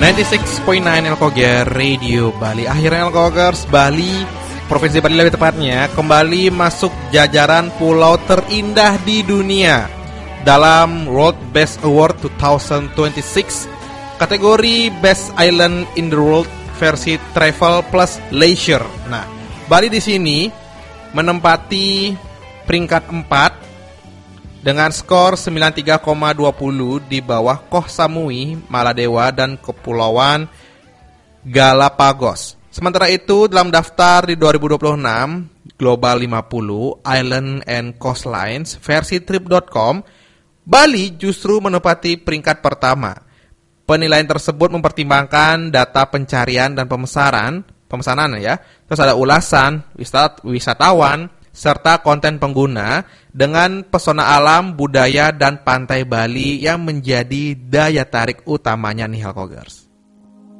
96.9 Elkoger Radio Bali. Akhirnya Elkogers Bali, Provinsi Bali lebih tepatnya, kembali masuk jajaran pulau terindah di dunia dalam World Best Award 2026 kategori Best Island in the World versi Travel plus Leisure. Nah, Bali di sini menempati peringkat 4 dengan skor 93,20 di bawah Koh Samui, Maladewa, dan Kepulauan Galapagos. Sementara itu, dalam daftar di 2026 Global 50 Island and Coastlines versi Trip.com, Bali justru menempati peringkat pertama. Penilaian tersebut mempertimbangkan data pencarian dan pemesanan ya. Terus ada ulasan wisatawan serta konten pengguna dengan pesona alam, budaya, dan pantai Bali yang menjadi daya tarik utamanya nih Helkogers.